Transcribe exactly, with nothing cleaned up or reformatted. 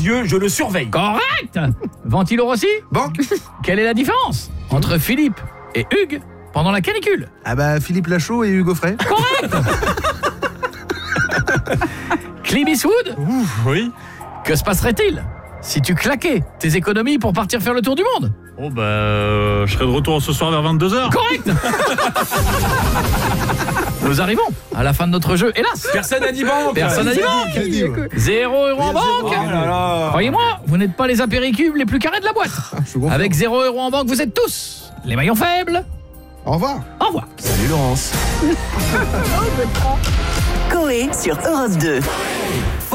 yeux, je le surveille. Correct. Ventilo Rossi? Banque. Quelle est la différence entre Philippe et Hugues pendant la canicule? Ah bah Philippe Lachaud et Hugo Frey. Correct. Clint Eastwood? Oui. Que se passerait-il si tu claquais tes économies pour partir faire le tour du monde? Oh bah, euh, je serai de retour ce soir vers vingt-deux heures. Correct. Nous arrivons à la fin de notre jeu, hélas. Personne n'a dit banque. Personne n'a dit banque. Qui a dit, ouais. Zéro euro en banque. Oh là là. Croyez-moi, vous n'êtes pas les apéricubes les plus carrés de la boîte. Je suis content. Avec zéro euro en banque, vous êtes tous les maillons faibles. Au revoir. Au revoir. Salut Laurence. Coé sur Europe deux.